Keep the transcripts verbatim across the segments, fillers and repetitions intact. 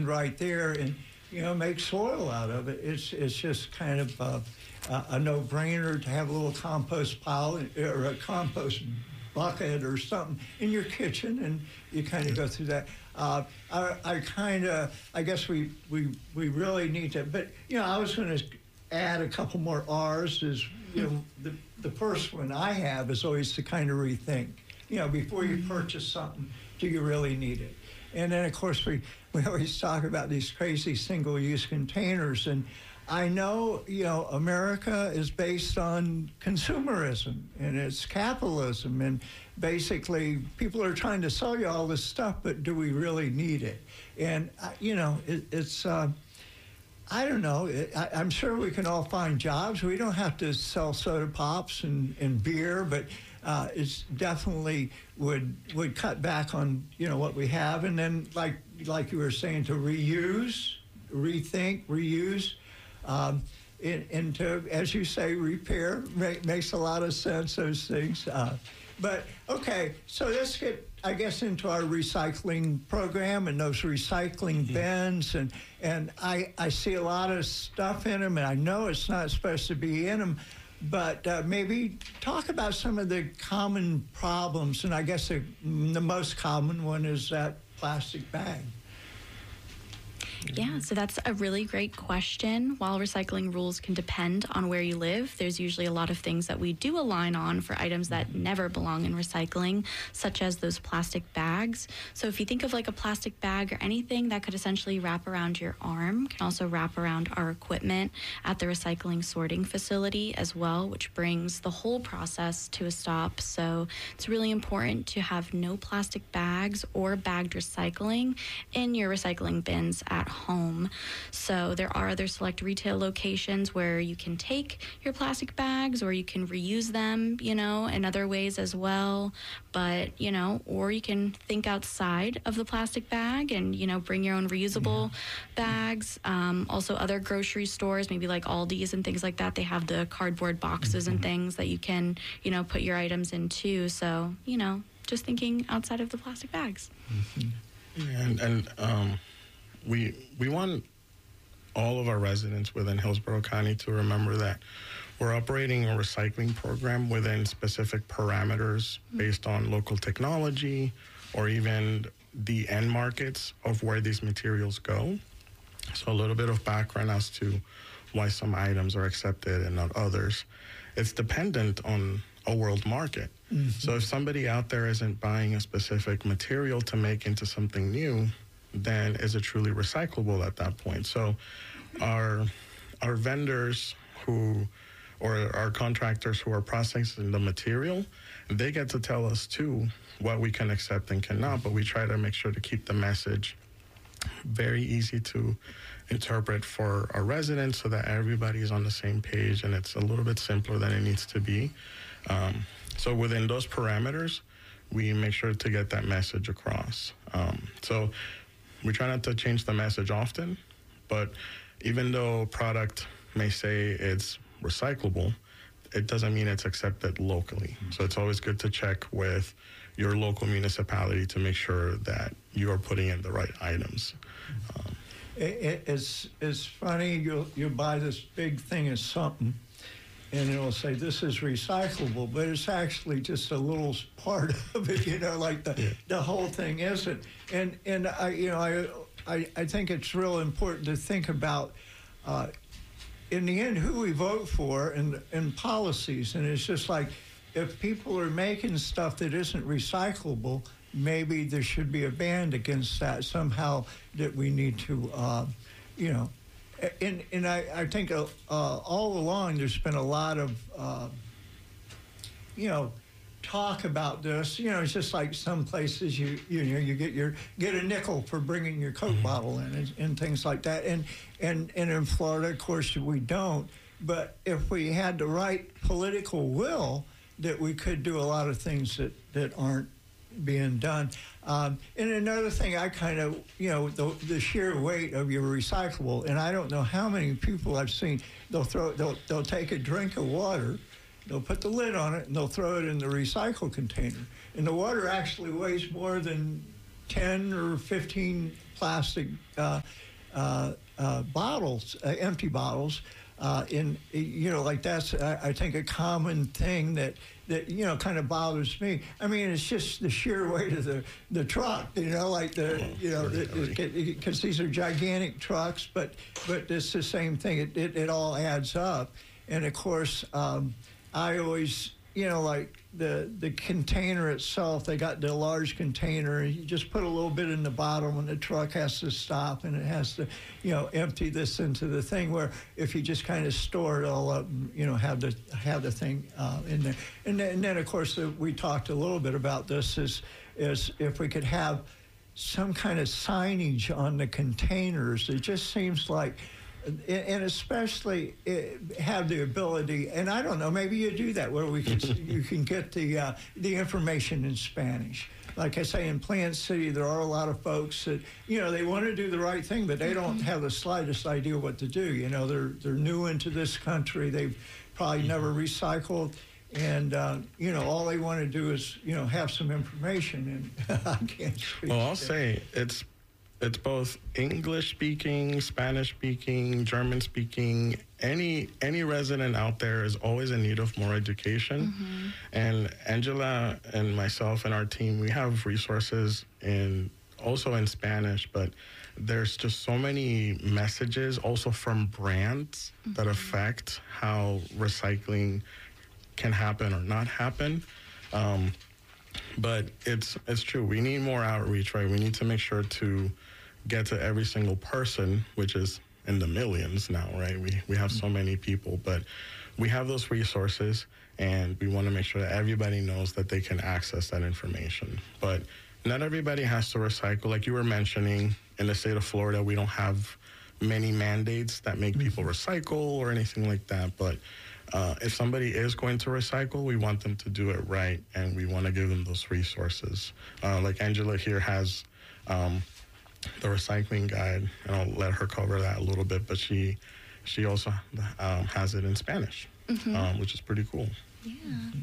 land right there and, you know, make soil out of it. It's it's just kind of uh, a no-brainer to have a little compost pile or a compost bucket or something in your kitchen, and you kind of go through that. Uh, I, I kind of, I guess we, we we really need to, but, you know, I was going to add a couple more R's. Is, you know, the, the first one I have is always to kind of rethink. You know, before you purchase something, do you really need it? And then, of course, we, we always talk about these crazy single-use containers. And I know, you know, America is based on consumerism, and it's capitalism. And basically, people are trying to sell you all this stuff, but do we really need it? And, uh, you know, it, it's... Uh, I don't know. I, I'm sure we can all find jobs. We don't have to sell soda pops and, and beer, but uh, it's definitely would would cut back on, you know, what we have. And then, like like you were saying, to reuse, rethink, reuse, um, and, and to, as you say, repair make, makes a lot of sense. Those things. Uh, but okay, so let's get, I guess, into our recycling program and those recycling bins. And, and I, I see a lot of stuff in them, and I know it's not supposed to be in them, but uh, maybe talk about some of the common problems. And I guess the, the most common one is that plastic bag. Yeah, so that's a really great question. While recycling rules can depend on where you live, there's usually a lot of things that we do align on for items that never belong in recycling, such as those plastic bags. So if you think of like a plastic bag or anything that could essentially wrap around your arm, can also wrap around our equipment at the recycling sorting facility as well, which brings the whole process to a stop. So it's really important to have no plastic bags or bagged recycling in your recycling bins at home. So there are other select retail locations where you can take your plastic bags, or you can reuse them, you know, in other ways as well. But, you know, or you can think outside of the plastic bag and, you know, bring your own reusable yeah. bags. Um, also other grocery stores, maybe like Aldi's and things like that, they have the cardboard boxes mm-hmm. and things that you can, you know, put your items into. So, you know, just thinking outside of the plastic bags. Mm-hmm. And, and um, we we want all of our residents within Hillsborough County to remember that we're operating a recycling program within specific parameters based on local technology or even the end markets of where these materials go. So a little bit of background as to why some items are accepted and not others. It's dependent on a world market. Mm-hmm. So if somebody out there isn't buying a specific material to make into something new, then is it truly recyclable at that point? So our our vendors who, or our contractors who are processing the material, they get to tell us too what we can accept and cannot, but we try to make sure to keep the message very easy to interpret for our residents so that everybody is on the same page and it's a little bit simpler than it needs to be. Um, so within those parameters, we make sure to get that message across. Um, so we try not to change the message often, but even though a product may say it's recyclable, it doesn't mean it's accepted locally. So it's always good to check with your local municipality to make sure that you are putting in the right items. Um, it, it's, it's funny, you'll, you'll buy this big thing of something, and it'll say this is recyclable, but it's actually just a little part of it, you know, like the, yeah. the whole thing isn't. And and I, you know, I I, I think it's real important to think about, uh, in the end, who we vote for and and policies. And it's just like, if people are making stuff that isn't recyclable, maybe there should be a ban against that somehow. That we need to, uh, you know. And, and I, I think uh, uh, all along there's been a lot of, uh, you know, talk about this. You know, it's just like some places you you know you get your get a nickel for bringing your Coke mm-hmm. bottle in and, and things like that. And and and in Florida, of course, we don't. But if we had the right political will, that we could do a lot of things that that aren't being done. Um, and another thing, I kind of, you know, the, the sheer weight of your recyclable, and I don't know how many people I've seen, they'll throw, they'll, they'll take a drink of water, they'll put the lid on it, and they'll throw it in the recycle container. And the water actually weighs more than ten or fifteen plastic uh, uh, uh, bottles, uh, empty bottles. Uh, in you know, like that's I, I think a common thing that that you know kind of bothers me. I mean, it's just the sheer weight of the the truck. You know, like the you know because the, these are gigantic trucks, but but it's the same thing. It it, it all adds up, and of course, um, I always you know like. The, the container itself, they got the large container. You just put a little bit in the bottom when the truck has to stop, and it has to, you know, empty this into the thing. Where if you just kind of store it all up, and, you know, have the have the thing uh, in there. And then, and then of course, the, we talked a little bit about this. Is is if we could have some kind of signage on the containers. It just seems like. And especially have the ability, and I don't know, maybe you do that where we can you can get the uh, the information in Spanish. Like I say, in Plant City, there are a lot of folks that you know they want to do the right thing, but they don't have the slightest idea what to do. You know, they're they're new into this country. They've probably never recycled, and uh, you know, all they want to do is you know have some information. And I can't speak. Well, I'll say it's. It's both English-speaking, Spanish-speaking, German-speaking. Any any resident out there is always in need of more education. Mm-hmm. And Angela and myself and our team, we have resources in also in Spanish, but there's just so many messages also from brands mm-hmm. that affect how recycling can happen or not happen. Um, But it's it's true. We need more outreach, right? We need to make sure to get to every single person, which is in the millions now, right? We we have so many people, but we have those resources, and we want to make sure that everybody knows that they can access that information. But not everybody has to recycle. Like you were mentioning, in the state of Florida, we don't have many mandates that make people recycle or anything like that, but Uh, if somebody is going to recycle, we want them to do it right, and we want to give them those resources. Uh, like Angela here has um, the recycling guide, and I'll let her cover that a little bit, but she she also um, has it in Spanish, mm-hmm. um, which is pretty cool. Yeah.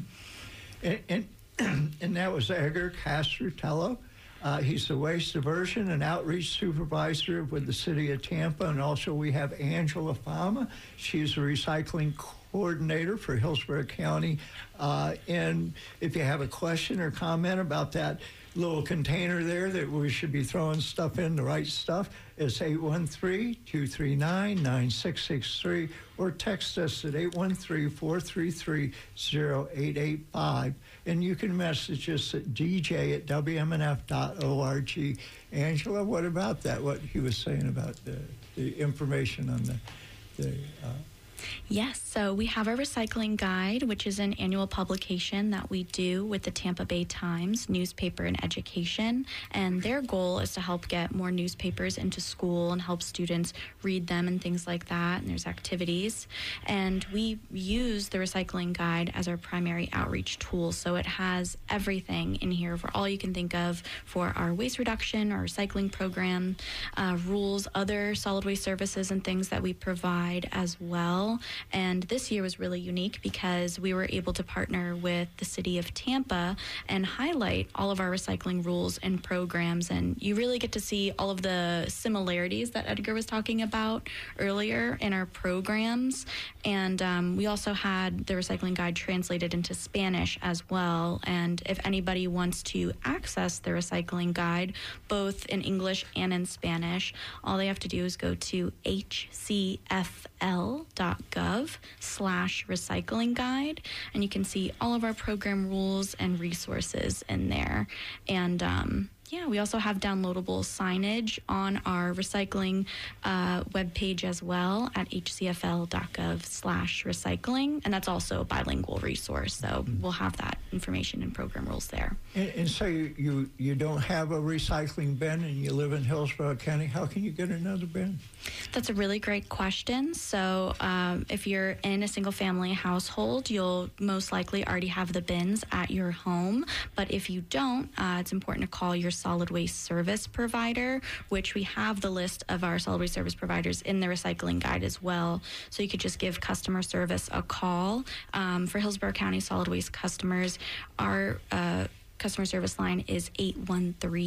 And, and, and that was Edgar Castrutello. Uh, he's the waste diversion and outreach supervisor with the city of Tampa, and also we have Angela Fama. She's a recycling coordinator for Hillsborough County. Uh, and if you have a question or comment about that little container there that we should be throwing stuff in, the right stuff, it's eight one three, two three nine, nine six six three, or text us at eight one three, four three three, zero eight eight five. And you can message us at d j at w m n f dot org. Angela, what about that, what he was saying about the, the information on the, the uh, Yes, so we have our recycling guide, which is an annual publication that we do with the Tampa Bay Times newspaper and education. And their goal is to help get more newspapers into school and help students read them and things like that. And there's activities. And we use the recycling guide as our primary outreach tool. So it has everything in here for all you can think of for our waste reduction, our recycling program, uh, rules, other solid waste services and things that we provide as well. And this year was really unique because we were able to partner with the city of Tampa and highlight all of our recycling rules and programs. And you really get to see all of the similarities that Edgar was talking about earlier in our programs. And um, we also had the recycling guide translated into Spanish as well. And if anybody wants to access the recycling guide, both in English and in Spanish, all they have to do is go to h c f l dot gov slash recycling guide, and you can see all of our program rules and resources in there. And um, yeah, we also have downloadable signage on our recycling uh, webpage as well at h c f l dot gov slash recycling, and that's also a bilingual resource, so mm-hmm. we'll have that information and program rules there. And, and so you, you, you don't have a recycling bin and you live in Hillsborough County, how can you get another bin? That's a really great question. So um, if you're in a single-family household, you'll most likely already have the bins at your home. But if you don't, uh, it's important to call your solid waste service provider, which we have the list of our solid waste service providers in the recycling guide as well. So you could just give customer service a call. Um, for Hillsborough County solid waste customers, our uh, customer service line is eight one three,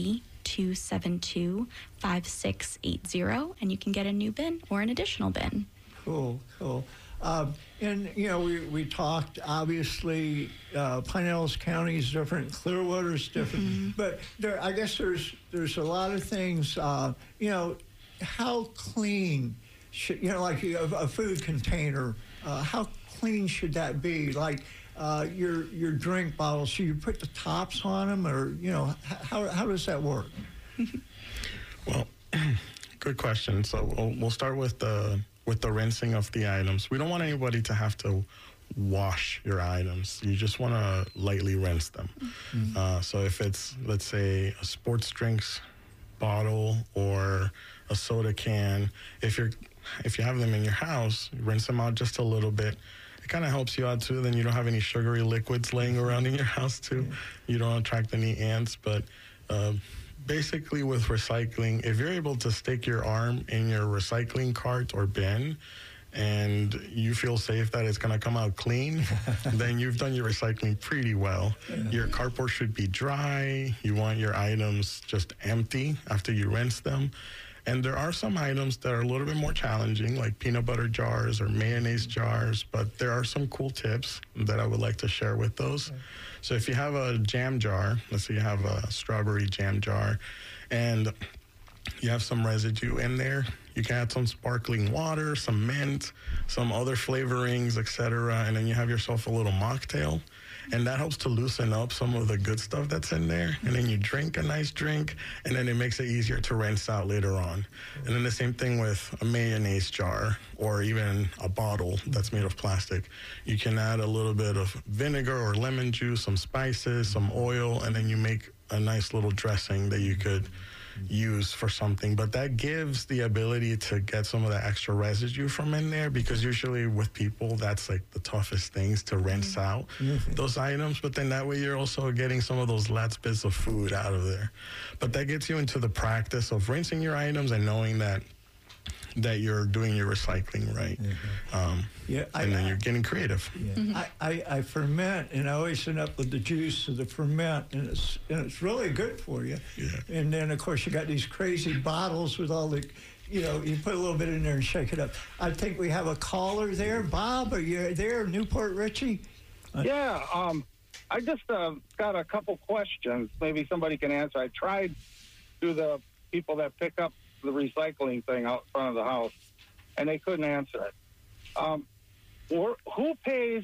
two seven two, five six eight zero, and you can get a new bin or an additional bin. Cool, cool. Um, and, you know, we, we talked, obviously, uh, Pinellas County is different, Clearwater's different, mm-hmm. but there, I guess there's there's a lot of things, uh, you know, how clean, should, you know, like a, a food container, uh, how clean should that be? Like uh, your your drink bottles, should you put the tops on them, or, you know, how, how does that work? Well, good question. So we'll, we'll start with the... with the rinsing of the items. We don't want anybody to have to wash your items. You just want to lightly rinse them. Mm-hmm. Uh, so if it's, let's say, a sports drinks bottle or a soda can, if you're if you have them in your house, rinse them out just a little bit. It kind of helps you out too. Then you don't have any sugary liquids laying around in your house too. Yeah. You don't attract any ants. But uh, basically with recycling, if you're able to stick your arm in your recycling cart or bin and you feel safe that it's going to come out clean, then you've done your recycling pretty well. Yeah. Your cardboard should be dry. You want your items just empty after you rinse them. And there are some items that are a little bit more challenging, like peanut butter jars or mayonnaise jars, but there are some cool tips that I would like to share with those. Okay. So if you have a jam jar, let's say you have a strawberry jam jar, and you have some residue in there, you can add some sparkling water, some mint, some other flavorings, et cetera, and then you have yourself a little mocktail. And that helps to loosen up some of the good stuff that's in there. And then you drink a nice drink, and then it makes it easier to rinse out later on. And then the same thing with a mayonnaise jar or even a bottle that's made of plastic. You can add a little bit of vinegar or lemon juice, some spices, some oil, and then you make a nice little dressing that you could use for something. But that gives the ability to get some of the extra residue from in there, because usually with people that's like the toughest things to rinse out, mm-hmm. those items. But then that way you're also getting some of those last bits of food out of there. But that gets you into the practice of rinsing your items and knowing that that you're doing your recycling right. Mm-hmm. um, yeah, I, and then you're getting creative. Yeah. Mm-hmm. I, I, I ferment, and I always end up with the juice of the ferment, and it's and it's really good for you. Yeah. And then, of course, you got these crazy bottles with all the, you know, you put a little bit in there and shake it up. I think we have a caller there. Bob, are you there, Newport Richie? Uh, yeah, um, I just uh, got a couple questions. Maybe somebody can answer. I tried to the people that pick up the recycling thing out front of the house, and they couldn't answer it. Um, or, who pays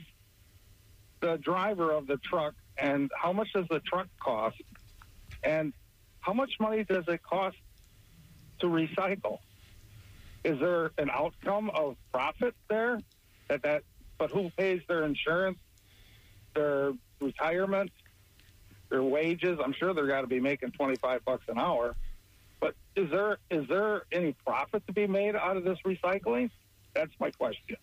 the driver of the truck, and how much does the truck cost? And how much money does it cost to recycle? Is there an outcome of profit there? That that, but who pays their insurance, their retirement, their wages? I'm sure they're got to be making twenty-five bucks an hour. But is there is there any profit to be made out of this recycling? That's my question.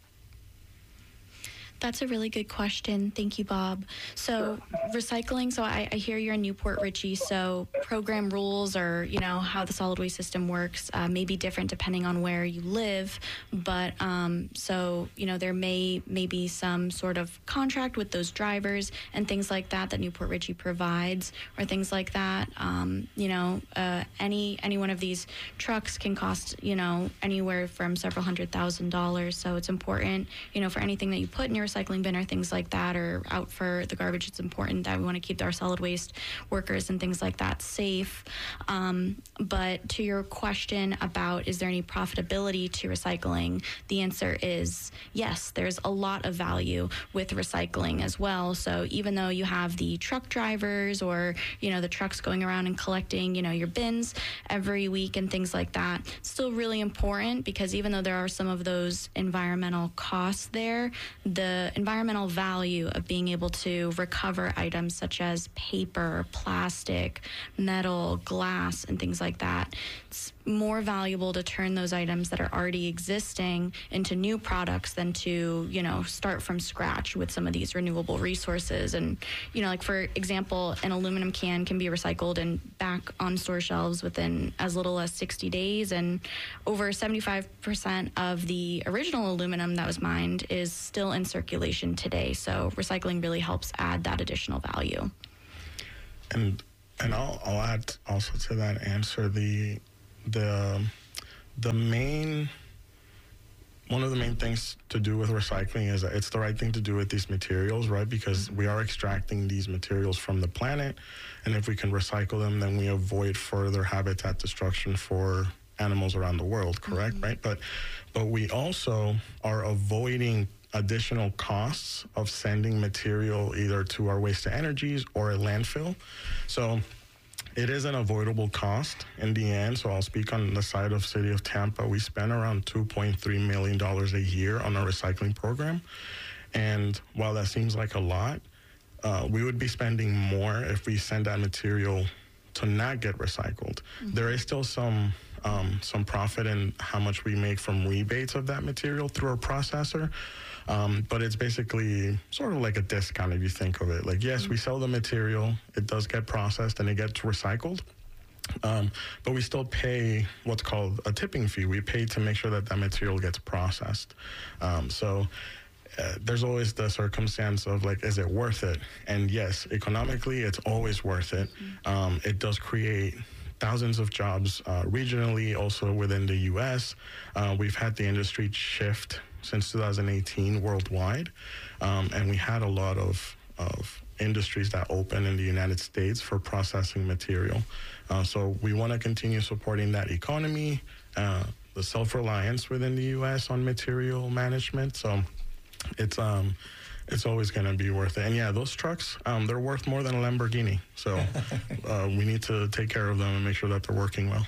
That's a really good question. Thank you, Bob. So sure. Recycling, so I, I hear you're in Newport Richie, so program rules or, you know, how the solid waste system works uh, may be different depending on where you live. But um, so, you know, there may, may be some sort of contract with those drivers and things like that that Newport Richie provides or things like that. Um, you know, uh, any, any one of these trucks can cost, you know, anywhere from several hundred thousand dollars. So it's important, you know, for anything that you put in your recycling bin or things like that, or out for the garbage, it's important that we want to keep our solid waste workers and things like that safe. Um, but to your question about is there any profitability to recycling, the answer is yes, there's a lot of value with recycling as well. So even though you have the truck drivers or, you know, the trucks going around and collecting, you know, your bins every week and things like that, it's still really important, because even though there are some of those environmental costs there, the environmental value of being able to recover items such as paper, plastic, metal, glass, and things like that, it's more valuable to turn those items that are already existing into new products than to, you know, start from scratch with some of these renewable resources. And, you know, like for example, an aluminum can can be recycled and back on store shelves within as little as sixty days. And over seventy-five percent of the original aluminum that was mined is still in circulation today. So recycling really helps add that additional value. And And I'll, I'll add also to that answer the the the main one of the main things to do with recycling is that it's the right thing to do with these materials, right? Because we are extracting these materials from the planet, and if we can recycle them, then we avoid further habitat destruction for animals around the world, correct? Mm-hmm. Right? But but we also are avoiding additional costs of sending material either to our waste to energies or a landfill. So it is an avoidable cost in the end. So I'll speak on the side of City of Tampa. We spend around two point three million dollars a year on our recycling program. And while that seems like a lot, uh, we would be spending more if we send that material to not get recycled. Mm-hmm. There is still some um, some profit in how much we make from rebates of that material through our processor. Um, but it's basically sort of like a discount if you think of it. Like, yes, we sell the material, it does get processed and it gets recycled, um, but we still pay what's called a tipping fee. We pay to make sure that that material gets processed. Um, so uh, there's always the circumstance of like, is it worth it? And yes, economically, it's always worth it. Um, it does create thousands of jobs uh, regionally, also within the U S. Uh, we've had the industry shift since two thousand eighteen worldwide, um, and we had a lot of, of industries that opened in the United States for processing material. Uh, so we want to continue supporting that economy, uh, the self-reliance within the U S on material management. So it's um, it's always going to be worth it. And yeah, those trucks, um, they're worth more than a Lamborghini. So uh, we need to take care of them and make sure that they're working well.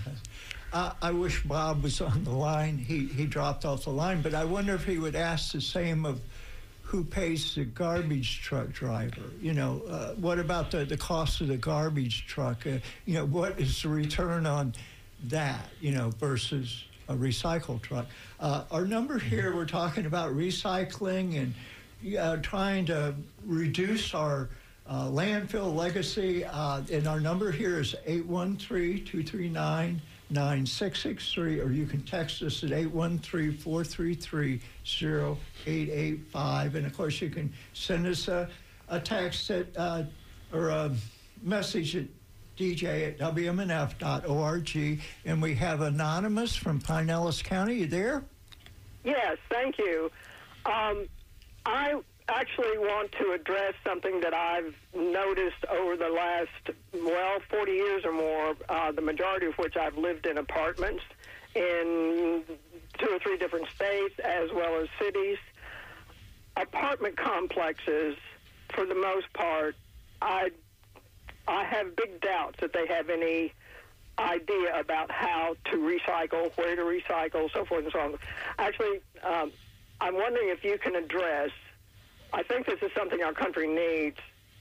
Uh, I wish Bob was on the line. He he dropped off the line, but I wonder if he would ask the same of who pays the garbage truck driver. You know, uh, what about the, the cost of the garbage truck? Uh, you know, what is the return on that, you know, versus a recycle truck? Uh, our number here, we're talking about recycling and uh, trying to reduce our uh, landfill legacy. Uh, and our number here is eight one three, two three nine, nine six six three, or you can text us at eight one three, four three three, zero eight eight five. And of course, you can send us a, a text at, uh, or a message at d j at w m n f dot org. And we have Anonymous from Pinellas County. You there? Yes, thank you. Um, I actually want to address something that I've noticed over the last, well, forty years or more, uh, the majority of which I've lived in apartments in two or three different states as well as cities. Apartment complexes, for the most part, I, I have big doubts that they have any idea about how to recycle, where to recycle, so forth and so on. Actually, um, I'm wondering if you can address, I think this is something our country needs.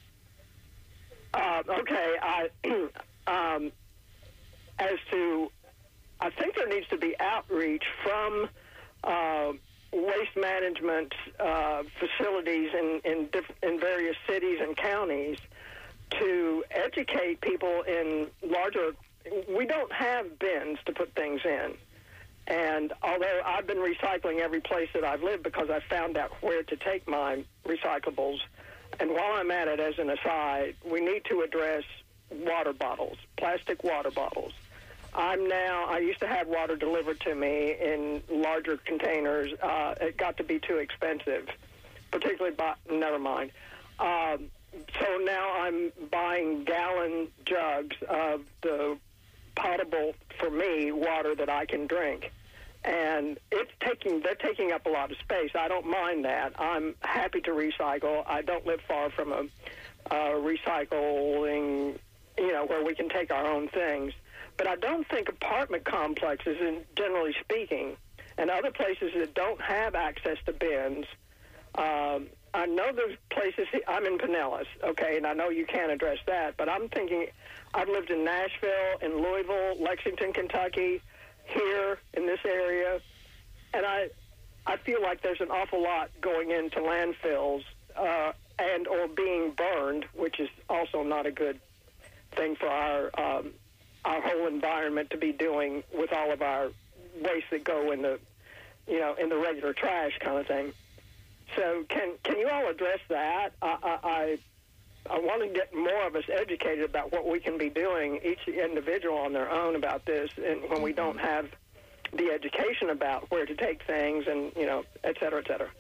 Uh, okay, I, um, as to, I think there needs to be outreach from uh, waste management uh, facilities in in, diff- in various cities and counties to educate people in larger. We don't have bins to put things in. And although I've been recycling every place that I've lived because I found out where to take my recyclables, and while I'm at it, as an aside, we need to address water bottles, plastic water bottles. I'm now, I used to have water delivered to me in larger containers. Uh, it got to be too expensive, particularly, by, never mind. Um, so now I'm buying gallon jugs of the potable, for me, water that I can drink. And it's taking, they're taking up a lot of space. I don't mind that. I'm happy to recycle. I don't live far from a uh, recycling, you know, where we can take our own things. But I don't think apartment complexes, and generally speaking, and other places that don't have access to bins, um, I know there's places, I'm in Pinellas, okay, and I know you can't address that, but I'm thinking, I've lived in Nashville, in Louisville, Lexington, Kentucky, here in this area, and I I feel like there's an awful lot going into landfills uh, and or being burned, which is also not a good thing for our um, our whole environment to be doing with all of our waste that go in the, you know, in the regular trash kind of thing. So can can you all address that? I, I, I want to get more of us educated about what we can be doing, each individual on their own, about this, and when we don't have the education about where to take things, and you know, et cetera, et cetera.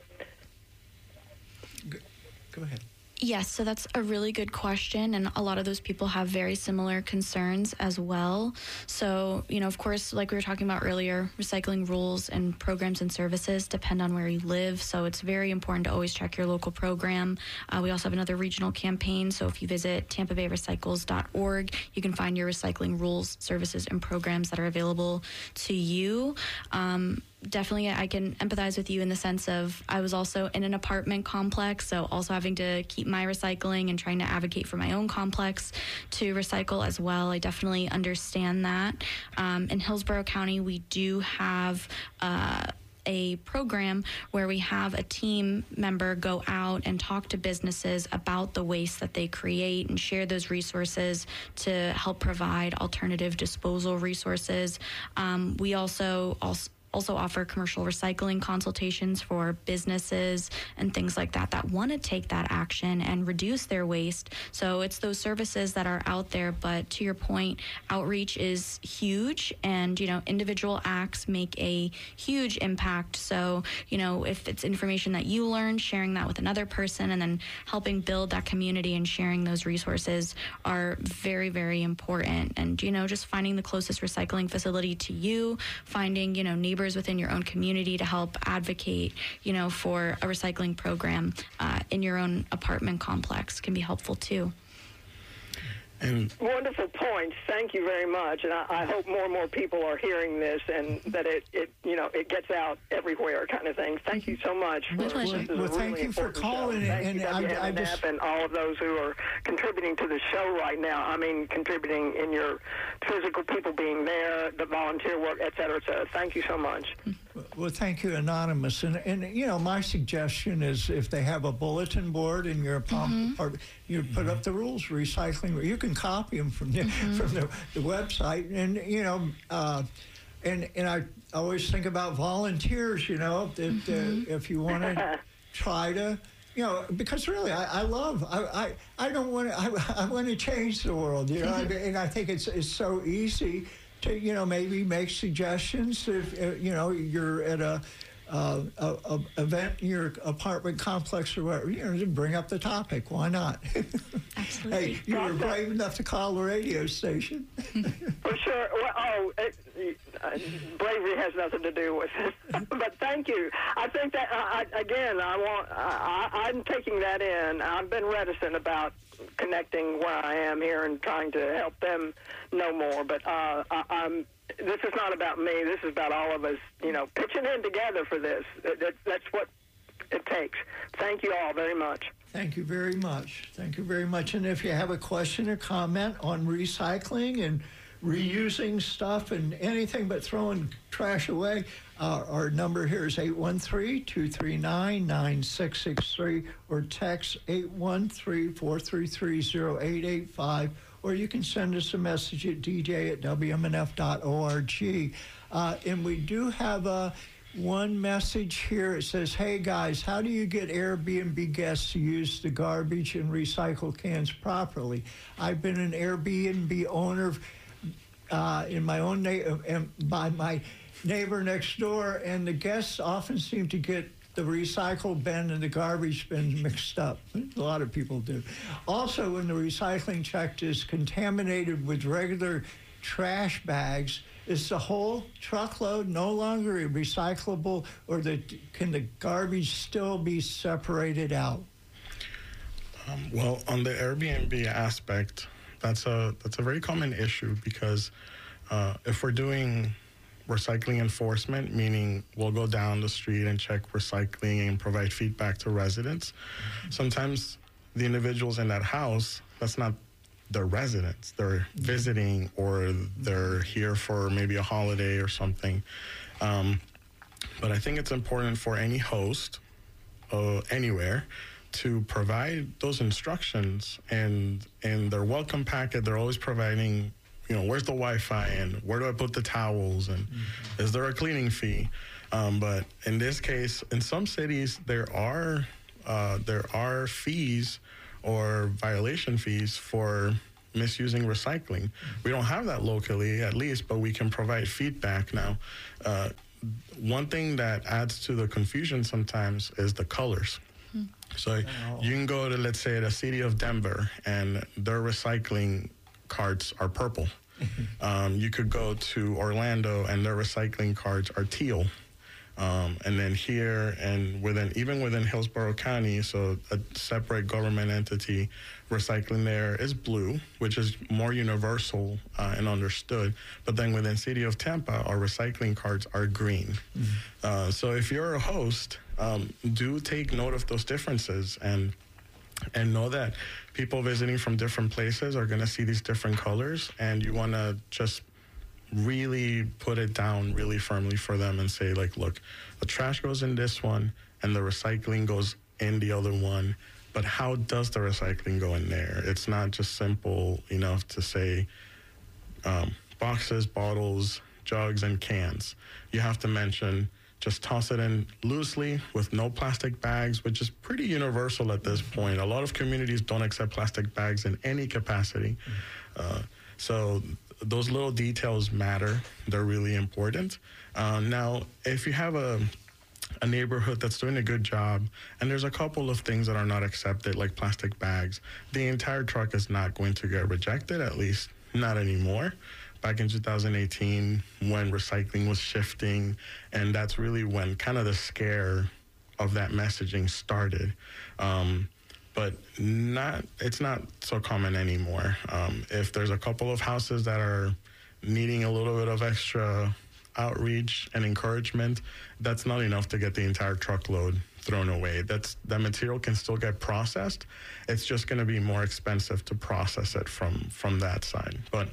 Go ahead. Yes, so that's a really good question, and a lot of those people have very similar concerns as well. So, you know, of course, like we were talking about earlier, recycling rules and programs and services depend on where you live, so it's very important to always check your local program. Uh, we also have another regional campaign, so if you visit tampa bay recycles dot org, you can find your recycling rules, services, and programs that are available to you. Um, Definitely, I can empathize with you in the sense of I was also in an apartment complex, so also having to keep my recycling and trying to advocate for my own complex to recycle as well. I definitely understand that. Um, in Hillsborough County, we do have uh, a program where we have a team member go out and talk to businesses about the waste that they create and share those resources to help provide alternative disposal resources. Um, we also also also offer commercial recycling consultations for businesses and things like that that want to take that action and reduce their waste. So it's those services that are out there, but to your point, outreach is huge, and you know, individual acts make a huge impact. So, you know, if it's information that you learn, sharing that with another person and then helping build that community and sharing those resources are very, very important. And, you know, just finding the closest recycling facility to you, finding, you know, neighbors within your own community to help advocate, you know, for a recycling program uh, in your own apartment complex can be helpful too. And Wonderful points. Thank you very much. And I, I hope more and more people are hearing this, and that it, it, you know, it gets out everywhere, kind of thing. Thank you so much. My for, pleasure. This is Well, a thank really you for important calling, show. and- Thank you, and I- W M I N F, just- and all of those who are contributing to the show right now. I mean, contributing in your physical people being there, the volunteer work, et cetera, et cetera. Thank you so much. Well, thank you, Anonymous. And, and you know, my suggestion is if they have a bulletin board in your Mm-hmm. apartment, you put up the rules, recycling. You can copy them from the, Mm-hmm. from the, the website. And, you know, uh, and, and I always think about volunteers, you know, that Mm-hmm. uh, if you want to try to, you know, because really, I, I love, I, I, I don't want to, I, I want to change the world, you know, and I think it's, it's so easy to, you know, maybe make suggestions if, uh, you know, you're at a, uh, a, a event in your apartment complex or whatever, you know, to bring up the topic. Why not? Absolutely. Hey, you were brave enough to call the radio station. For sure. Well, oh, it, uh, bravery has nothing to do with it. But thank you. I think that, uh, I, again, I want, I, I, I'm taking that in. I've been reticent about connecting where I am here and trying to help them know more. But uh, I, I'm, this is not about me. This is about all of us, you know, pitching in together for this. That, that, that's what it takes. Thank you all very much. Thank you very much. Thank you very much. And if you have a question or comment on recycling and reusing stuff and anything but throwing trash away, uh, our number here is eight one three, two three nine, nine six six three or text eight one three, four three three, zero eight eight five, or you can send us a message at d j at w m n f dot org. Uh, and we do have a one message here. It says, hey guys, how do you get Airbnb guests to use the garbage and recycle cans properly? I've been an Airbnb owner uh, in my own na- and by my neighbor next door, and the guests often seem to get the recycle bin and the garbage bins mixed up. A lot of people do. Also, when the recycling check is contaminated with regular trash bags, is the whole truckload no longer recyclable, or the, can the garbage still be separated out? Um, well, on the Airbnb aspect, that's a that's a very common issue because uh, if we're doing recycling enforcement, meaning we'll go down the street and check recycling and provide feedback to residents, sometimes the individuals in that house, that's not their residents. They're visiting or they're here for maybe a holiday or something. Um, but I think it's important for any host uh, anywhere to provide those instructions, and in their welcome packet, they're always providing, you know, where's the Wi-Fi and where do I put the towels and mm-hmm. is there a cleaning fee? Um, but in this case, in some cities, there are uh, there are fees or violation fees for misusing recycling. We don't have that locally, at least, but we can provide feedback now. Uh, one thing that adds to the confusion sometimes is the colors. Hmm. So oh. you can go to, let's say, the city of Denver, and their recycling carts are purple. um, you could go to Orlando, and their recycling carts are teal. Um, and then here and within, even within Hillsborough County, so a separate government entity, recycling there is blue, which is more universal uh, and understood. But then within City of Tampa, our recycling cards are green. Mm-hmm. Uh, so if you're a host, um, do take note of those differences and and know that people visiting from different places are going to see these different colors, and you want to just really put it down really firmly for them and say, like, look, the trash goes in this one and the recycling goes in the other one, but how does the recycling go in there? It's not just simple enough to say um, boxes, bottles, jugs, and cans. You have to mention just toss it in loosely with no plastic bags, which is pretty universal at this point. A lot of communities don't accept plastic bags in any capacity. Uh, so those little details matter. They're really important. Uh, now, if you have a a neighborhood that's doing a good job, and there's a couple of things that are not accepted, like plastic bags, the entire truck is not going to get rejected, at least not anymore. Back in two thousand eighteen, when recycling was shifting, and that's really when kind of the scare of that messaging started. Um, but not it's not so common anymore. Um, if there's a couple of houses that are needing a little bit of extra outreach and encouragement, that's not enough to get the entire truckload thrown away. That's that material can still get processed. It's just going to be more expensive to process it from from that side. But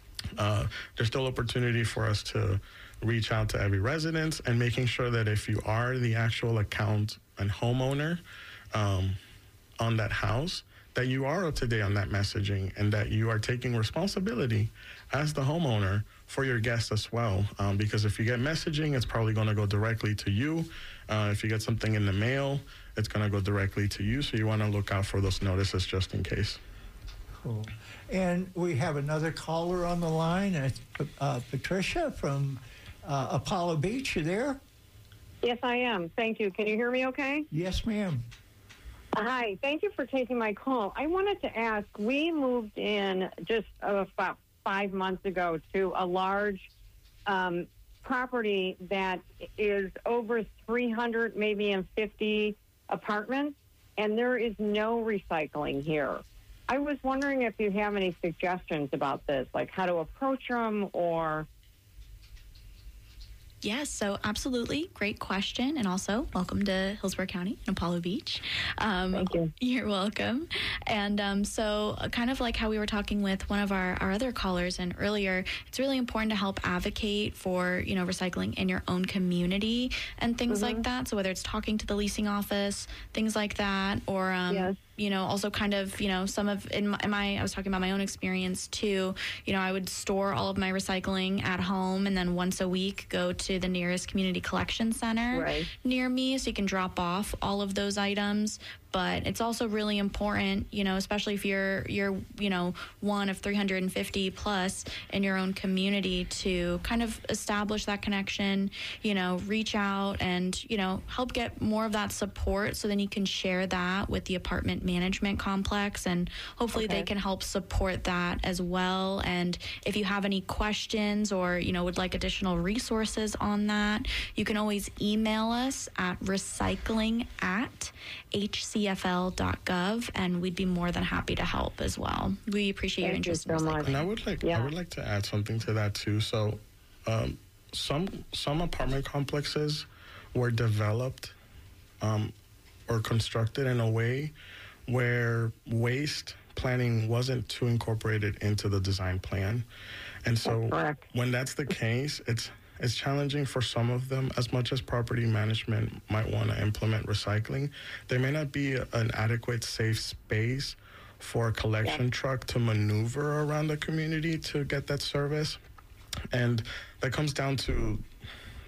uh, there's still opportunity for us to reach out to every resident and making sure that if you are the actual account and homeowner um, on that house, that you are up to date on that messaging and that you are taking responsibility as the homeowner for your guests as well. Um, because if you get messaging, it's probably going to go directly to you. Uh, if you get something in the mail, it's going to go directly to you. So you want to look out for those notices just in case. Cool. And we have another caller on the line, uh, uh, Patricia from uh, Apollo Beach. You there? Yes, I am. Thank you. Can you hear me okay? Yes, ma'am. Hi. Thank you for taking my call. I wanted to ask, we moved in just uh, about five months ago to a large um, property that is over three hundred, maybe in fifty apartments, and there is no recycling here. I was wondering if you have any suggestions about this, like how to approach them or... Yes, so absolutely. Great question. And also, welcome to Hillsborough County and Apollo Beach. Um, Thank you. You're welcome. And um, so uh, kind of like how we were talking with one of our, our other callers and earlier, it's really important to help advocate for, you know, recycling in your own community and things mm-hmm. like that. So whether it's talking to the leasing office, things like that, or... Um, yes. You know, also kind of, you know, some of, in my, in my, I was talking about my own experience too, you know, I would store all of my recycling at home and then once a week go to the nearest community collection center right. near me so you can drop off all of those items. But it's also really important, you know, especially if you're, you're, you know, one of three hundred fifty plus in your own community to kind of establish that connection, you know, reach out and, you know, help get more of that support so then you can share that with the apartment management complex and hopefully okay. they can help support that as well. And if you have any questions or, you know, would like additional resources on that, you can always email us at recycling at H C F L dot gov, and we'd be more than happy to help as well. We appreciate Thank your interest you so in recycling. much. And I would like yeah. I would like to add something to that too. So, um, some some apartment complexes were developed um, or constructed in a way where waste planning wasn't too incorporated into the design plan, and so that's when that's the case, it's It's challenging for some of them. As much as property management might want to implement recycling, there may not be an adequate safe space for a collection yeah. truck to maneuver around the community to get that service. And that comes down to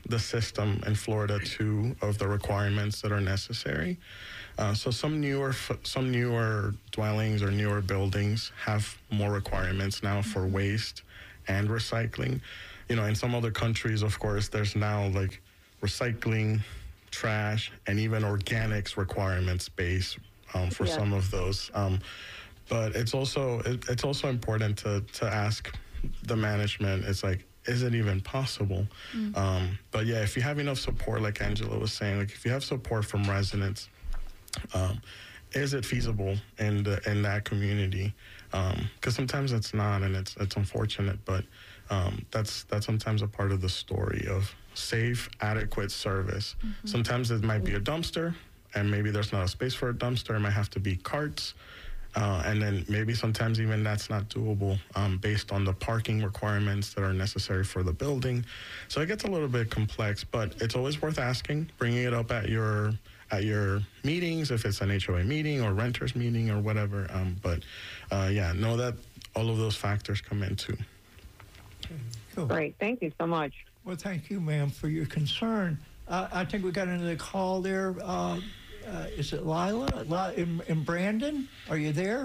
the system in Florida too of the requirements that are necessary. Uh, so some newer some newer dwellings or newer buildings have more requirements now for waste and recycling. You know, in some other countries, of course, there's now like recycling, trash, and even organics requirements base um, for Yeah. some of those. Um, but it's also it, it's also important to to ask the management. It's like, is it even possible? Mm. Um, but yeah, if you have enough support, like Angela was saying, like if you have support from residents, um, is it feasible in the, in that community? Because um, sometimes it's not, and it's it's unfortunate. But um, that's that's sometimes a part of the story of safe, adequate service. Mm-hmm. Sometimes it might be a dumpster, and maybe there's not a space for a dumpster. It might have to be carts. Uh, and then maybe sometimes even that's not doable um, based on the parking requirements that are necessary for the building. So it gets a little bit complex, but it's always worth asking, bringing it up at your at your meetings, if it's an H O A meeting or renters meeting or whatever. Um, but uh, yeah, know that all of those factors come in too. Cool. Great. Thank you so much. Well, thank you, ma'am, for your concern. Uh, I think we got another call there. Uh, Uh, is it Lila? Lila in, in Brandon? Are you there?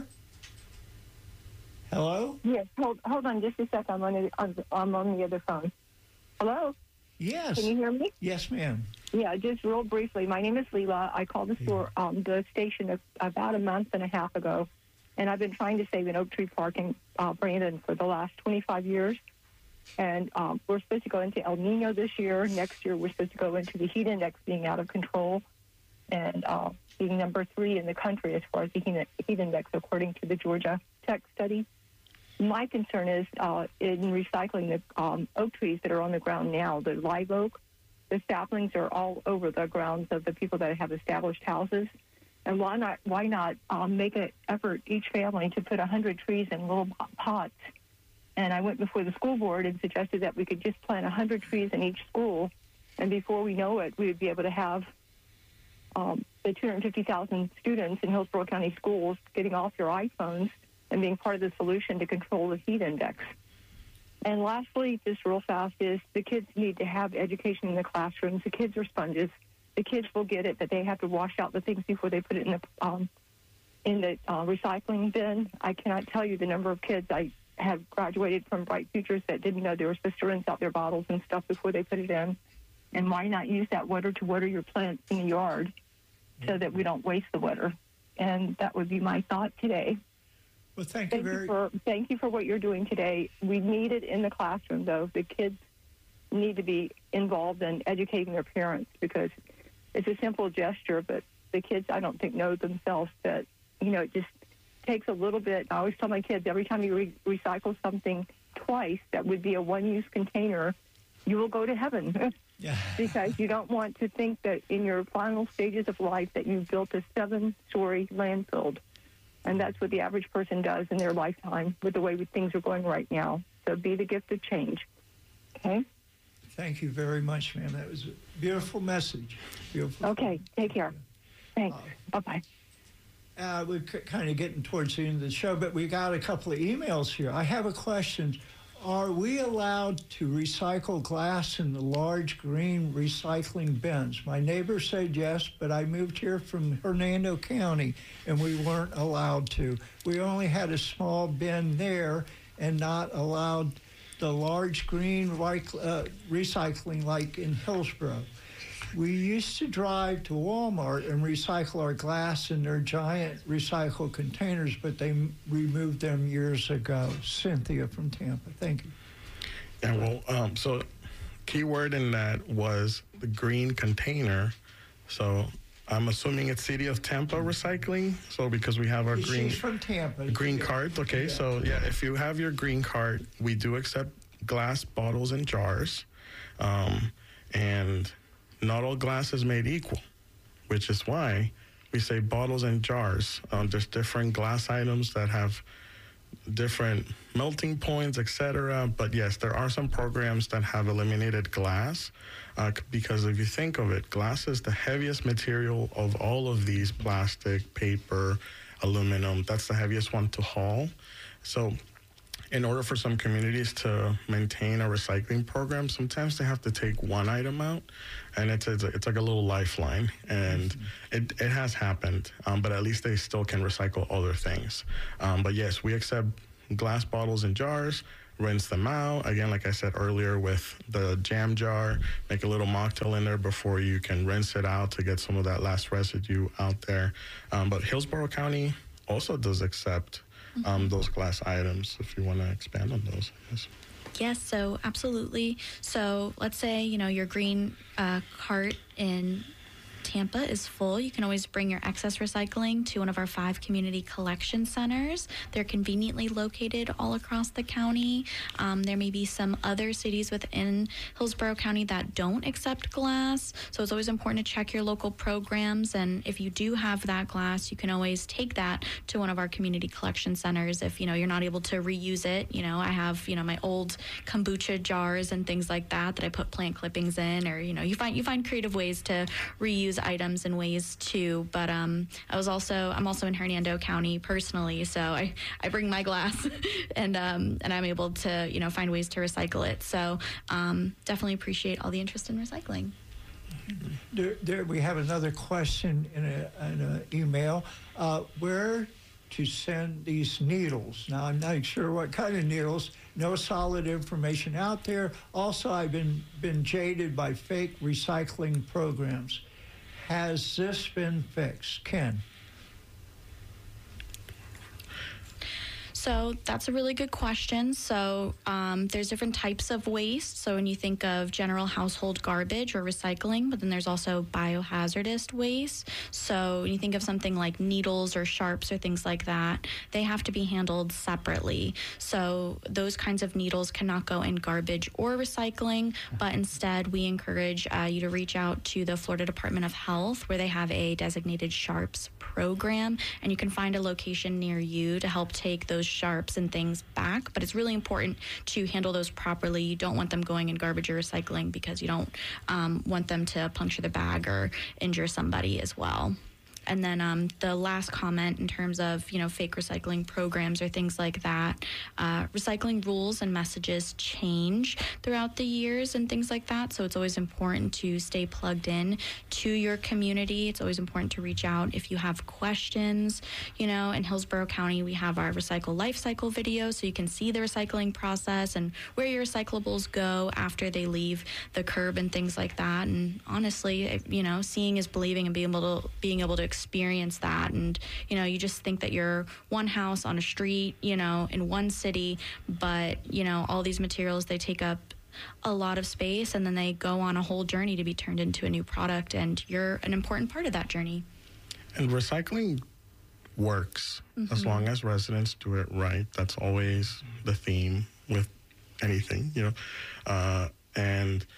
Hello? Yes. Hold hold on just a second. I'm on the, on, I'm on the other phone. Hello? Yes. Can you hear me? Yes, ma'am. Yeah, just real briefly. My name is Leela. I called the store, um, the station a, about a month and a half ago, and I've been trying to save an Oak Tree Park in uh, Brandon for the last twenty-five years. And um, we're supposed to go into El Nino this year. Next year, we're supposed to go into the heat index being out of control and uh, being number three in the country as far as the heat heat index, according to the Georgia Tech study. My concern is uh, in recycling the um, oak trees that are on the ground now, the live oak. The saplings are all over the grounds of the people that have established houses. And why not, why not um, make an effort, each family, to put one hundred trees in little pots? And I went before the school board and suggested that we could just plant one hundred trees in each school. And before we know it, we would be able to have Um, the two hundred fifty thousand students in Hillsborough County schools getting off their iPhones and being part of the solution to control the heat index. And lastly, just real fast, is the kids need to have education in the classrooms. The kids are sponges. The kids will get it that they have to wash out the things before they put it in the um, in the uh, recycling bin. I cannot tell you the number of kids I have graduated from Bright Futures that didn't know they were supposed to rinse out their bottles and stuff before they put it in. And why not use that water to water your plants in the yard, so that we don't waste the water? And that would be my thought today. Well, thank, thank you very you for thank you for what you're doing today. We need it in the classroom, though. The kids need to be involved in educating their parents, because it's a simple gesture, but the kids, I don't think, know themselves that, you know, it just takes a little bit. I always tell my kids, every time you re- recycle something twice that would be a one-use container, you will go to heaven. Yeah. Because you don't want to think that in your final stages of life that you've built a seven-story landfill. And that's what the average person does in their lifetime with the way things are going right now. So be the gift of change. Okay? Thank you very much, ma'am. That was a beautiful message. Beautiful. Okay. Take care. Thanks. Uh, Bye-bye. Uh, we're c- kind of getting towards the end of the show, but we got a couple of emails here. I have a question. Are we allowed to recycle glass in the large green recycling bins? My neighbor said yes, but I moved here from Hernando County, and we weren't allowed to. We only had a small bin there and not allowed the large green uh, recycling like in Hillsborough. We used to drive to Walmart and recycle our glass in their giant recycle containers, but they m- removed them years ago. Cynthia from Tampa. Thank you. Yeah, well, um, so key word in that was the green container. So I'm assuming it's City of Tampa Recycling. So because we have our She's green from Tampa. green card. Okay, Yeah. so yeah, if you have your green card, we do accept glass bottles and jars, um, and not all glass is made equal, which is why we say bottles and jars. Um, there's different glass items that have different melting points, et cetera. But yes, there are some programs that have eliminated glass uh, because if you think of it, glass is the heaviest material of all of these: plastic, paper, aluminum. That's the heaviest one to haul. So in order for some communities to maintain a recycling program, sometimes they have to take one item out, and it's it's, it's like a little lifeline, and mm-hmm. it, it has happened, um, but at least they still can recycle other things. Um, but yes, we accept glass bottles and jars, rinse them out. Again, like I said earlier, with the jam jar, make a little mocktail in there before you can rinse it out to get some of that last residue out there. Um, but Hillsborough County also does accept Um, those glass items, if you want to expand on those. Yes. Yes, so absolutely. So let's say, you know, your green uh, cart in Tampa is full. You can always bring your excess recycling to one of our five community collection centers. They're conveniently located all across the county. Um, there may be some other cities within Hillsborough County that don't accept glass, so it's always important to check your local programs. And if you do have that glass, you can always take that to one of our community collection centers. If you know you're not able to reuse it, you know I have you know my old kombucha jars and things like that that I put plant clippings in, or you know you find you find creative ways to reuse items and ways too. But um, I was also I'm also in Hernando County personally, so I, I bring my glass and um, and I'm able to you know find ways to recycle it. So um, definitely appreciate all the interest in recycling. There, there we have another question in an email. Uh, where to send these needles? Now I'm not sure what kind of needles. No solid information out there. Also, I've been been jaded by fake recycling programs. Has this been fixed? Ken? So that's a really good question. So um, there's different types of waste. So when you think of general household garbage or recycling, but then there's also biohazardous waste. So when you think of something like needles or sharps or things like that, they have to be handled separately. So those kinds of needles cannot go in garbage or recycling, but instead we encourage uh, you to reach out to the Florida Department of Health, where they have a designated sharps program, and you can find a location near you to help take those sharps and things back. But it's really important to handle those properly. You don't want them going in garbage or recycling because you don't um, want them to puncture the bag or injure somebody as well. And then um, the last comment in terms of, you know, fake recycling programs or things like that, uh, recycling rules and messages change throughout the years and things like that. So it's always important to stay plugged in to your community. It's always important to reach out if you have questions. You know, in Hillsborough County, we have our Recycle Life Cycle video, so you can see the recycling process and where your recyclables go after they leave the curb and things like that. And honestly, you know, seeing is believing, and being able to, being able to experience that. And you know you just think that you're one house on a street, you know in one city, but you know all these materials, they take up a lot of space, and then they go on a whole journey to be turned into a new product, and you're an important part of that journey. And recycling works mm-hmm. as long as residents do it right. That's always the theme with anything, you know uh, and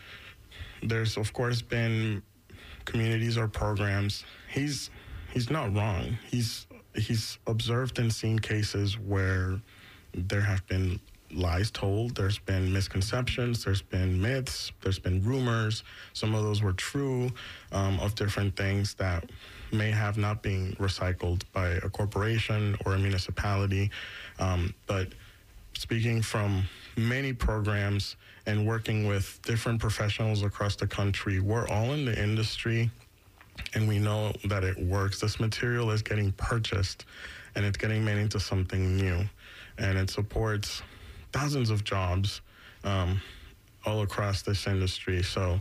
there's of course been communities or programs. He's he's not wrong. He's he's observed and seen cases where there have been lies told. There's been misconceptions. There's been myths. There's been rumors. Some of those were true um, of different things that may have not been recycled by a corporation or a municipality. Um, but speaking from many programs and working with different professionals across the country, we're all in the industry, and we know that it works. This material is getting purchased, and it's getting made into something new, and it supports thousands of jobs um, all across this industry. So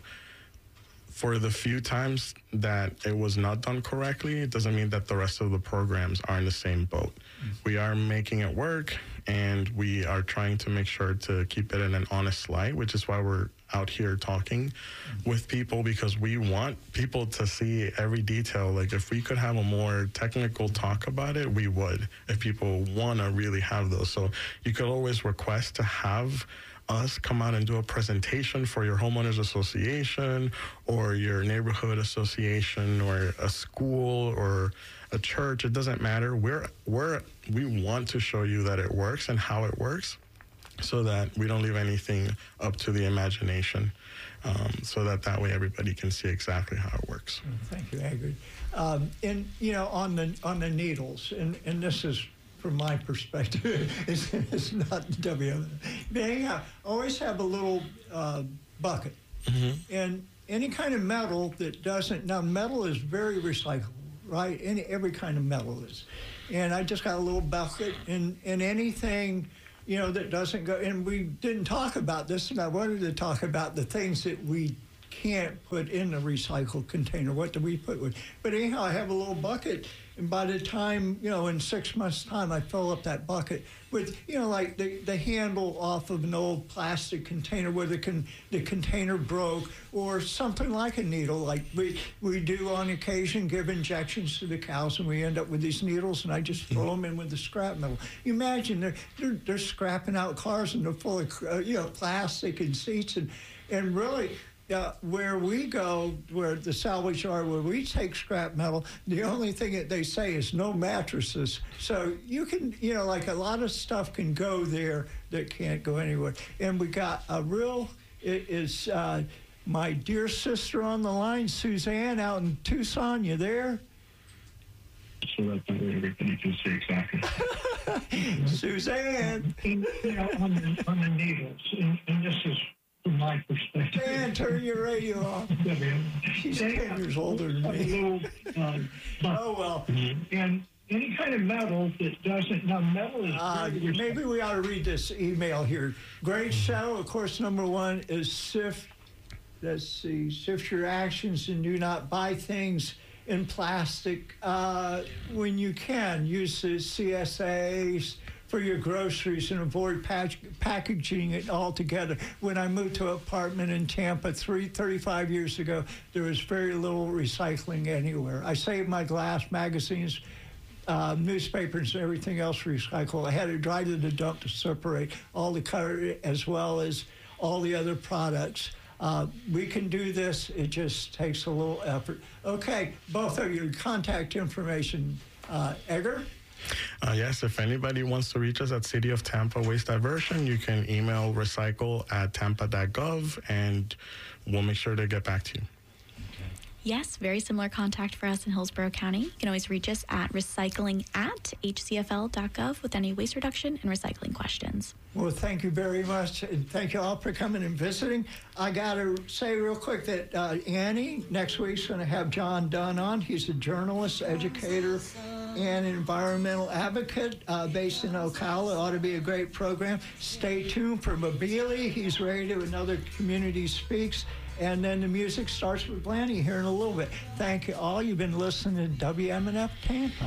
for the few times that it was not done correctly, it doesn't mean that the rest of the programs are in the same boat. Mm-hmm. We are making it work, and we are trying to make sure to keep it in an honest light, which is why we're out here talking mm-hmm. with people, because we want people to see every detail. Like, if we could have a more technical talk about it, we would, if people want to really have those. So you could always request to have us come out and do a presentation for your homeowners association or your neighborhood association or a school or a church. It doesn't matter. We're we're we want to show you that it works and how it works, so that we don't leave anything up to the imagination, um, so that that way everybody can see exactly how it works. Thank you, Agri. Um, and you know, on the on the needles, and and this is from my perspective. it's, it's not W M N F. But anyhow, always have a little uh, bucket. Mm-hmm. And any kind of metal that doesn't, now metal is very recyclable, right? Any, every kind of metal is. And I just got a little bucket, and, and anything, you know, that doesn't go, and we didn't talk about this, and I wanted to talk about the things that we can't put in the recycled container. What do we put with? But anyhow, I have a little bucket, and by the time, you know, in six months' time, I fill up that bucket with, you know, like the, the handle off of an old plastic container where the, con, the container broke, or something like a needle, like we, we do on occasion, give injections to the cows, and we end up with these needles, and I just throw them in with the scrap metal. You imagine they're, they're, they're scrapping out cars, and they're full of, uh, you know, plastic and seats, and, and really, Uh, where we go, where the salvage yard, where we take scrap metal, the only thing that they say is no mattresses. So you can, you know, like a lot of stuff can go there that can't go anywhere. And we got a real, it is uh, my dear sister on the line, Suzanne, out in Tucson. You there? So that's not everything you can see exactly. Suzanne. And, you know, on the, on the needles, and, and this is from my perspective. Dan, turn your radio off. She's ten years older than me. Little, uh, oh, well. And any kind of metal that doesn't, now metal is... Uh, maybe we ought to read this email here. Great show. Of course, number one is sift, let's see, sift your actions and do not buy things in plastic. Uh, when you can, use the C S As for your groceries and avoid pack- packaging it all together. When I moved to an apartment in Tampa three, thirty-five years ago, there was very little recycling anywhere. I saved my glass, magazines, uh, newspapers, and everything else recycled. I had to drive to the dump to separate all the color as well as all the other products. Uh, we can do this. It just takes a little effort. Okay, both of you, contact information. Uh, Edgar? Uh, yes, if anybody wants to reach us at City of Tampa Waste Diversion, you can email recycle at tampa dot gov, and we'll make sure to get back to you. Yes, very similar contact for us in Hillsborough County. You can always reach us at recycling at h c f l dot gov with any waste reduction and recycling questions. Well, thank you very much, and thank you all for coming and visiting. I got to say real quick that uh, Annie next week's going to have John Dunn on. He's a journalist, educator, and environmental advocate uh, based in Ocala. It ought to be a great program. Stay tuned for Mobili. He's ready to another Community Speaks. And then the music starts with Blaney here in a little bit. Thank you all. You've been listening to W M N F Tampa.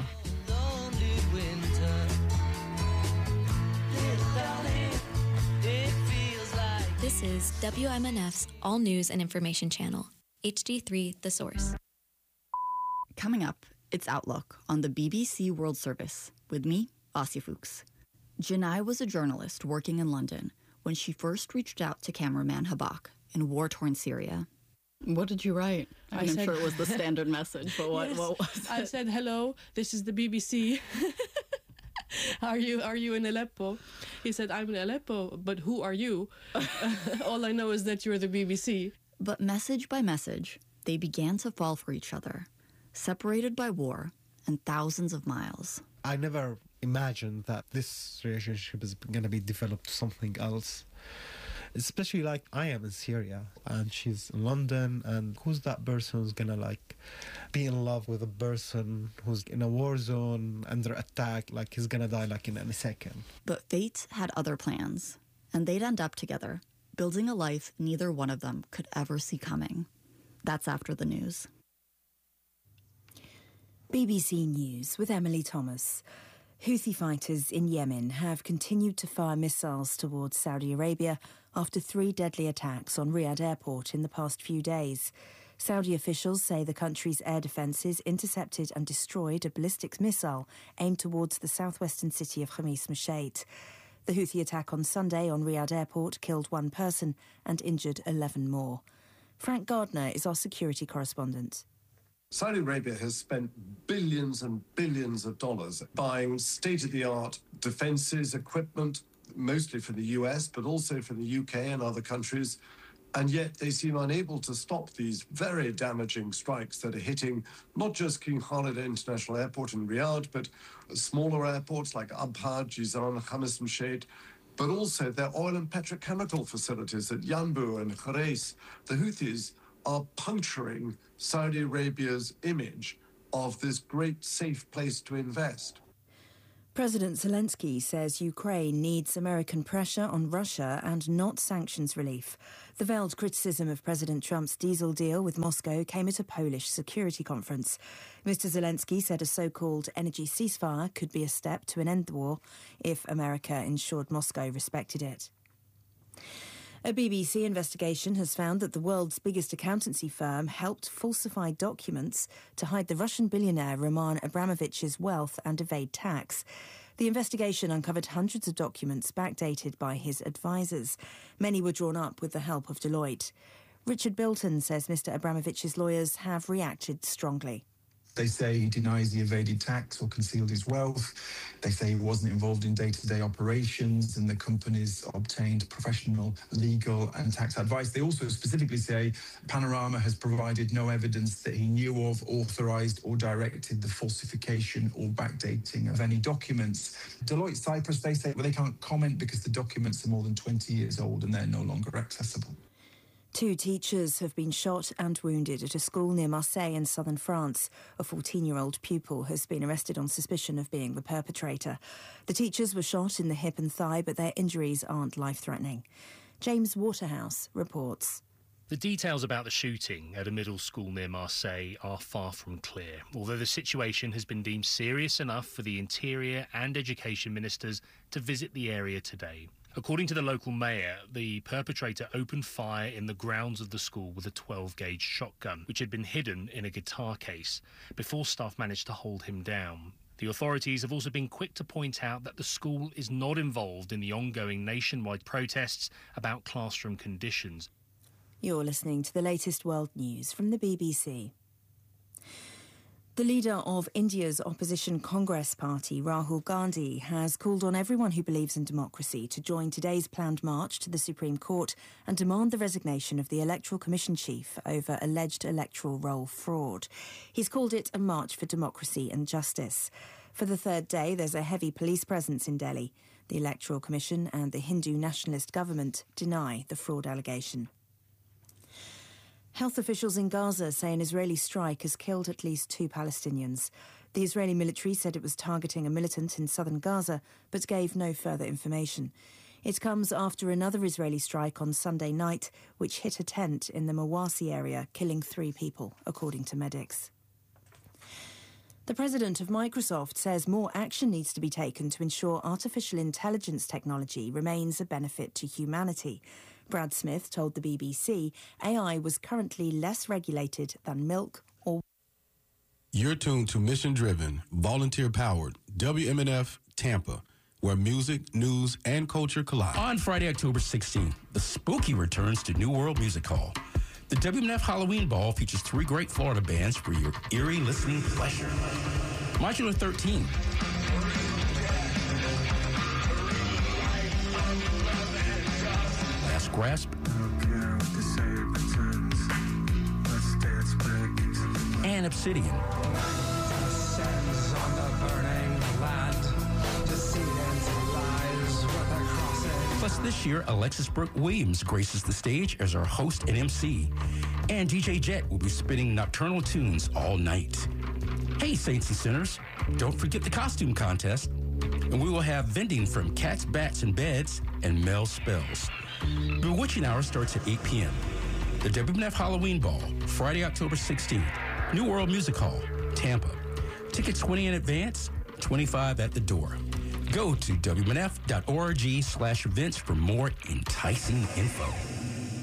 This is W M N F's All News and Information Channel, H D three The Source. Coming up, it's Outlook on the B B C World Service with me, Asya Fuchs. Janai was a journalist working in London when she first reached out to cameraman Habak in war-torn Syria. What did you write? I mean, I'm said, sure it was the standard message, but what, yes, what was it? I said, hello, this is the B B C. Are you are you in Aleppo? He said, I'm in Aleppo, but who are you? All I know is that you're the B B C. But message by message, they began to fall for each other, separated by war and thousands of miles. I never imagined that this relationship is going to be developed to something else. Especially like I am in Syria and she's in London, and who's that person who's gonna like be in love with a person who's in a war zone under attack, like he's gonna die like in a second. But fate had other plans, and they'd end up together, building a life neither one of them could ever see coming. That's after the news. B B C News with Emily Thomas. Houthi fighters in Yemen have continued to fire missiles towards Saudi Arabia after three deadly attacks on Riyadh airport in the past few days. Saudi officials say the country's air defences intercepted and destroyed a ballistic missile aimed towards the southwestern city of Khamis Mashat. The Houthi attack on Sunday on Riyadh airport killed one person and injured eleven more. Frank Gardner is our security correspondent. Saudi Arabia has spent billions and billions of dollars buying state-of-the-art defences, equipment, mostly for the U S, but also for the U K and other countries, And yet they seem unable to stop these very damaging strikes that are hitting not just King Khalid International Airport in Riyadh, but smaller airports like Abha, Jizan, Khamis Msheid, but also their oil and petrochemical facilities at Yanbu and Kharais. The Houthis are puncturing Saudi Arabia's image of this great safe place to invest. President Zelensky says Ukraine needs American pressure on Russia and not sanctions relief. The veiled criticism of President Trump's diesel deal with Moscow came at a Polish security conference. Mister Zelensky said a so-called energy ceasefire could be a step to an end the war if America ensured Moscow respected it. A B B C investigation has found that the world's biggest accountancy firm helped falsify documents to hide the Russian billionaire Roman Abramovich's wealth and evade tax. The investigation uncovered hundreds of documents backdated by his advisors. Many were drawn up with the help of Deloitte. Richard Bilton says Mister Abramovich's lawyers have reacted strongly. They say he denies he evaded tax or concealed his wealth. They say he wasn't involved in day-to-day operations and the companies obtained professional, legal and tax advice. They also specifically say Panorama has provided no evidence that he knew of, authorised or directed the falsification or backdating of any documents. Deloitte Cyprus, they say well, they can't comment because the documents are more than twenty years old and they're no longer accessible. Two teachers have been shot and wounded at a school near Marseille in southern France. A fourteen-year-old pupil has been arrested on suspicion of being the perpetrator. The teachers were shot in the hip and thigh, but their injuries aren't life-threatening. James Waterhouse reports. The details about the shooting at a middle school near Marseille are far from clear, although the situation has been deemed serious enough for the Interior and Education Ministers to visit the area today. According to the local mayor, the perpetrator opened fire in the grounds of the school with a twelve gauge shotgun, which had been hidden in a guitar case, before staff managed to hold him down. The authorities have also been quick to point out that the school is not involved in the ongoing nationwide protests about classroom conditions. You're listening to the latest world news from the B B C. The leader of India's opposition Congress party, Rahul Gandhi, has called on everyone who believes in democracy to join today's planned march to the Supreme Court and demand the resignation of the Electoral Commission chief over alleged electoral roll fraud. He's called it a march for democracy and justice. For the third day, there's a heavy police presence in Delhi. The Electoral Commission and the Hindu nationalist government deny the fraud allegation. Health officials in Gaza say an Israeli strike has killed at least two Palestinians. The Israeli military said it was targeting a militant in southern Gaza, but gave no further information. It comes after another Israeli strike on Sunday night, which hit a tent in the Mawasi area, killing three people, according to medics. The president of Microsoft says more action needs to be taken to ensure artificial intelligence technology remains a benefit to humanity. Brad Smith told the B B C A I was currently less regulated than milk or... You're tuned to mission-driven, volunteer-powered W M N F Tampa, where music, news, and culture collide. On Friday, October sixteenth, the Spooky returns to New World Music Hall. The W M N F Halloween Ball features three great Florida bands for your eerie listening pleasure. Modular thirteen. Last Grasp. And Obsidian. Plus, this year, Alexis Brooke Williams graces the stage as our host and M C. And D J Jet will be spinning nocturnal tunes all night. Hey, Saints and Sinners, don't forget the costume contest. And we will have vending from Cats, Bats, and Beds and Mel Spells. Bewitching Hour starts at eight p.m. The W M N F Halloween Ball, Friday, October sixteenth. New World Music Hall, Tampa. Tickets twenty in advance, twenty-five at the door. Go to W M N F dot org slash events for more enticing info.